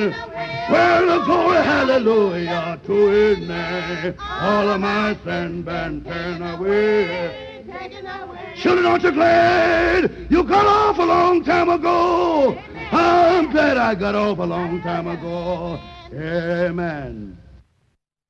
Amen. Well, glory, hallelujah to his name. All of my sin been turned away. Children, aren't you glad you got off a long time ago? I'm glad I got off a long time ago. Amen.